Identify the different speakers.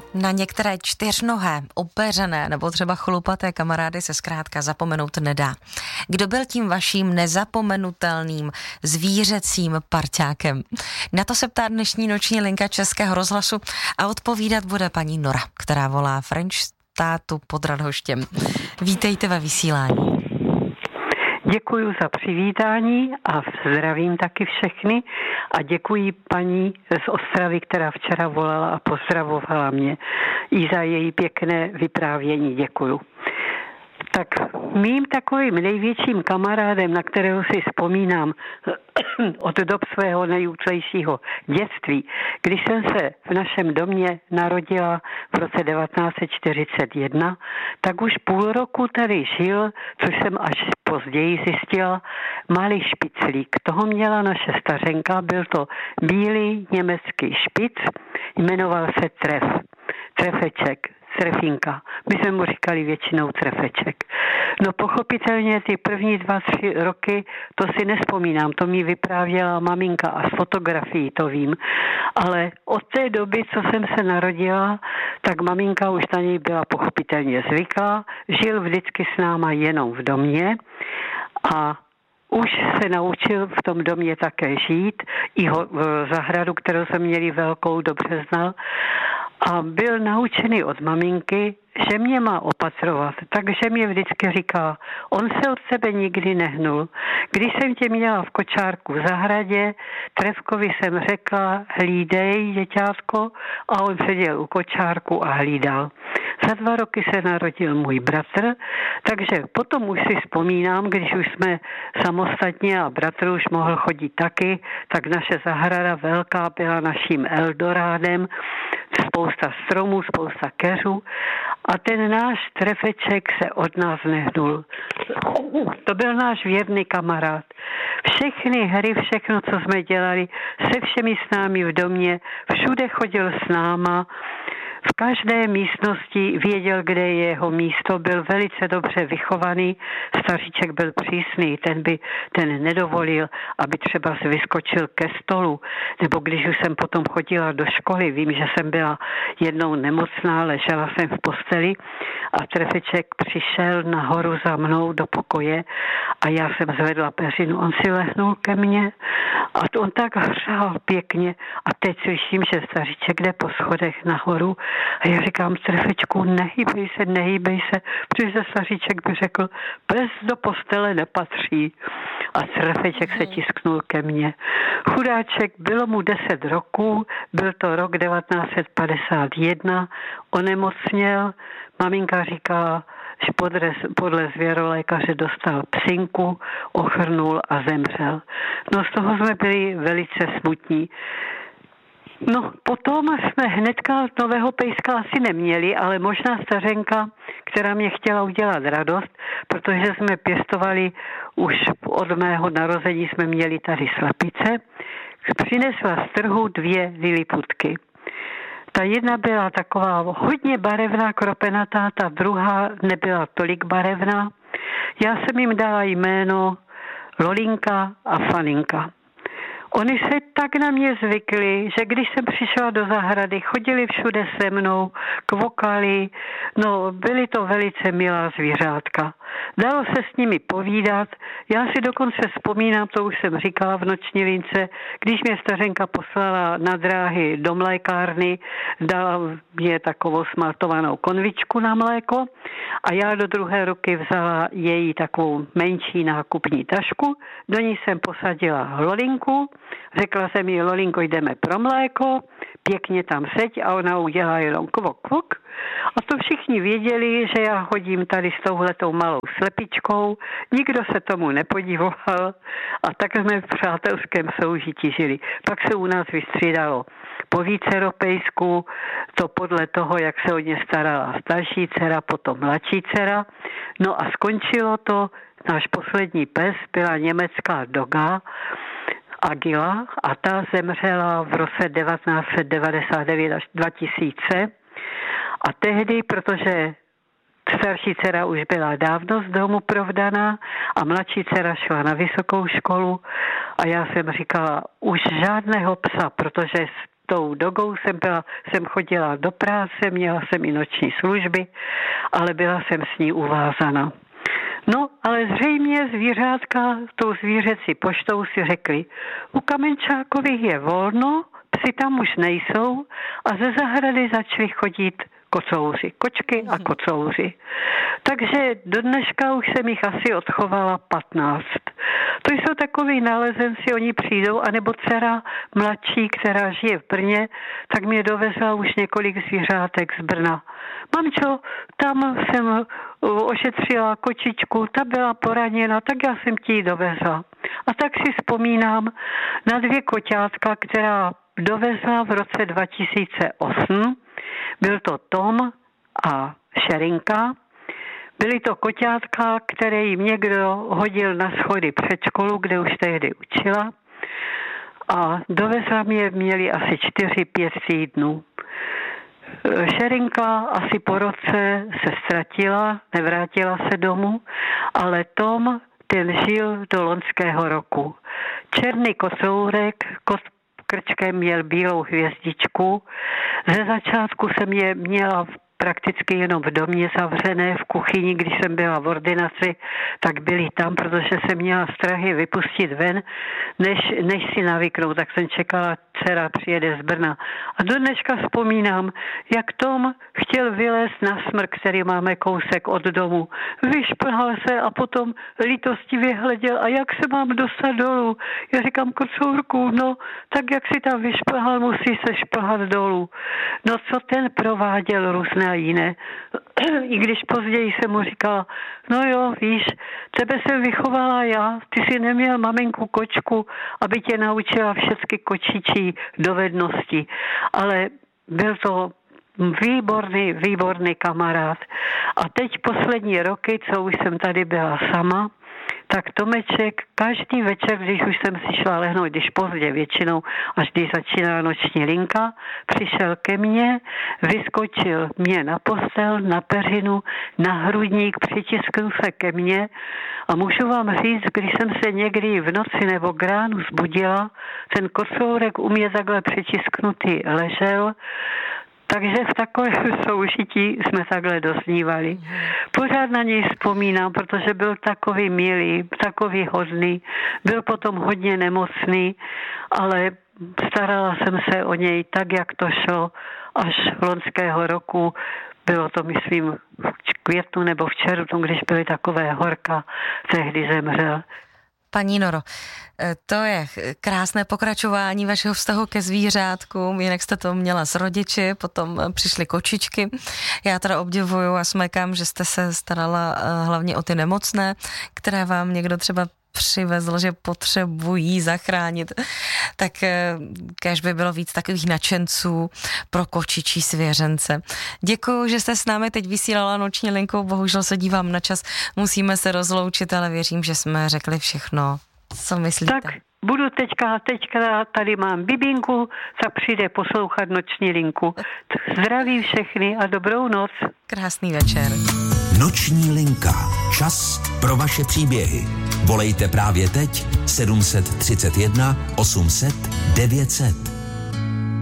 Speaker 1: Na některé čtyřnohé, opeřené nebo třeba chlupaté kamarády se zkrátka zapomenout nedá. Kdo byl tím vaším nezapomenutelným zvířecím parťákem? Na to se ptá dnešní noční linka Českého rozhlasu a odpovídat bude paní Nora, která volá Frenštátu pod Radhoštěm. Vítejte ve vysílání.
Speaker 2: Děkuji za přivítání a zdravím taky všechny a děkuji paní z Ostravy, která včera volala a pozdravovala mě i za její pěkné vyprávění. Děkuju. Tak mým takovým největším kamarádem, na kterého si vzpomínám od dob svého nejútlejšího dětství, když jsem se v našem domě narodila v roce 1941, tak už půl roku tady žil, což jsem až později zjistila, malý špiclík. Toho měla naše stařenka, byl to bílý německý špic, jmenoval se Trefeček. Trefinka. My jsme mu říkali většinou Trefeček. No pochopitelně ty první 2-3 roky, to si nespomínám, to mi vyprávěla maminka a z fotografií to vím, ale od té doby, co jsem se narodila, tak maminka už na něj byla pochopitelně zvyklá, žil vždycky s náma jenom v domě a už se naučil v tom domě také žít, i zahradu, kterou jsme měli velkou, dobře znal. A byl naučený od maminky, že mě má opatrovat, takže mě vždycky říká, on se od sebe nikdy nehnul. Když jsem tě měla v kočárku v zahradě, Trefkovi jsem řekla, hlídej, děťátko, a on seděl u kočárku a hlídal. Za 2 roky se narodil můj bratr, takže potom už si vzpomínám, když už jsme samostatně a bratr už mohl chodit taky, tak naše zahrada velká byla naším Eldorádem, spousta stromů, spousta keřů a ten náš Trefeček se od nás nehnul. To byl náš věrný kamarád. Všechny hry, všechno, co jsme dělali, se všemi s námi v domě, všude chodil s náma, v každé místnosti věděl, kde je jeho místo, byl velice dobře vychovaný, staříček byl přísný, ten nedovolil, aby třeba se vyskočil ke stolu, nebo když už jsem potom chodila do školy, vím, že jsem byla jednou nemocná, ležela jsem v posteli a Trefeček přišel nahoru za mnou do pokoje a já jsem zvedla peřinu, on si lehnul ke mně a on tak hřál pěkně a teď slyším, že staříček jde po schodech nahoru a já říkám, Trefečku, nehýbej se, protože staříček by řekl, pes do postele nepatří. A Trefeček se tisknul ke mně. Chudáček, bylo mu 10 roků, byl to rok 1951, onemocněl, maminka říkala, že podle zvěrolékaře dostal psinku, ochrnul a zemřel. No z toho jsme byli velice smutní. No, potom jsme hnedka nového pejska asi neměli, ale možná stařenka, která mě chtěla udělat radost, protože jsme pěstovali už od mého narození, jsme měli tady slepice, přinesla z trhu 2 liliputky. Ta jedna byla taková hodně barevná, kropenatá, ta druhá nebyla tolik barevná. Já jsem jim dala jméno Lolinka a Faninka. Oni se tak na mě zvykli, že když jsem přišla do zahrady, chodili všude se mnou, kvokali, no byly to velice milá zvířátka. Dalo se s nimi povídat, já si dokonce vzpomínám, to už jsem říkala v noční lince, když mě stařenka poslala na dráhy do mlékárny, dala mě takovou smaltovanou konvičku na mléko a já do druhé ruky vzala její takovou menší nákupní tašku, do ní jsem posadila Lolinku, řekla jsem jí, Lolinko, jdeme pro mléko, pěkně tam seď a ona udělá jenom kvok, kvok. A to všichni věděli, že já chodím tady s touhletou malou slepičkou, nikdo se tomu nepodivoval a tak jsme v přátelském soužití žili. Pak se u nás vystřídalo po vícero pejsků, to podle toho, jak se o ně starala starší dcera, potom mladší dcera. No a skončilo to, náš poslední pes byla německá doga, Agila, a ta zemřela v roce 1999 až 2000. A tehdy, protože starší dcera už byla dávno z domu provdaná a mladší dcera šla na vysokou školu a já jsem říkala, už žádného psa, protože tou dogou jsem chodila do práce, měla jsem i noční služby, ale byla jsem s ní uvázána. No, ale zřejmě zvířátka tou zvířecí poštou si řekli, u Kamenčákových je volno, psi tam už nejsou a ze zahrady začali chodit kocouři, kočky a kocouři. Takže do dneška už jsem jich asi odchovala 15. To jsou takový nálezenci, oni přijdou, anebo dcera mladší, která žije v Brně, tak mě dovezla už několik zvířátek z Brna. Mamčo, tam jsem ošetřila kočičku, ta byla poraněna, tak já jsem ti ji dovezla. A tak si vzpomínám na 2 koťátka, která dovezla v roce 2008. Byl to Tom a Šerinka. Byly to koťátka, které jim někdo hodil na schody před školu, kde už tehdy učila. A dovezla mě, měli asi 4-5 týdnů. Šerinka asi po roce se ztratila, nevrátila se domů, ale Tom, ten žil do loňského roku. Černý kocourek, krčkem měl bílou hvězdičku. Ze začátku jsem je měla prakticky jenom v domě zavřené, v kuchyni, když jsem byla v ordinaci, tak byli tam, protože jsem měla strach je vypustit ven, než si navyknou, tak jsem čekala, dcera přijede z Brna. A do dneška vzpomínám, jak Tom chtěl vylézt na smrk, který máme kousek od domu. Vyšplhal se a potom lítostivě hleděl, a jak se mám dostat dolů? Já říkám, kocourku, no, tak jak si tam vyšplhal, musí se šplhat dolů. No, co ten prováděl různé a jiné. I když později jsem mu říkala, no jo, víš, tebe jsem vychovala já, ty jsi neměl maminku kočku, aby tě naučila všechny kočičí dovednosti. Ale byl to výborný kamarád. A teď poslední roky, co už jsem tady byla sama, tak Tomeček každý večer, když už jsem si šla lehnout, když pozdě většinou, až když začíná noční linka, přišel ke mně, vyskočil mě na postel, na peřinu, na hrudník, přitiskl se ke mně a můžu vám říct, když jsem se někdy v noci nebo k ránu zbudila, ten kocourek u mě takhle přitisknutý ležel. Takže v takovém soužití jsme takhle doznívali. Pořád na něj vzpomínám, protože byl takový milý, takový hodný. Byl potom hodně nemocný, ale starala jsem se o něj tak, jak to šlo, až loňského roku. Bylo to, myslím, v květnu nebo v červnu, když byly takové horka, tehdy zemřel.
Speaker 1: Paní Noro, to je krásné pokračování vašeho vztahu ke zvířátkům, jinak jste to měla s rodiči, potom přišly kočičky. Já teda obdivuju a smekám, že jste se starala hlavně o ty nemocné, které vám někdo třeba přivezl, že potřebují zachránit, tak kéž by bylo víc takových nadšenců pro kočičí svěřence. Děkuju, že jste s námi teď vysílala noční linkou, bohužel se dívám na čas, musíme se rozloučit, ale věřím, že jsme řekli všechno. Co myslíte?
Speaker 2: Tak budu teďka tady mám bibinku, tak přijde poslouchat noční linku. Zdraví všechny a dobrou noc.
Speaker 1: Krásný večer.
Speaker 3: Noční linka. Čas pro vaše příběhy. Volejte právě teď 731 800 900.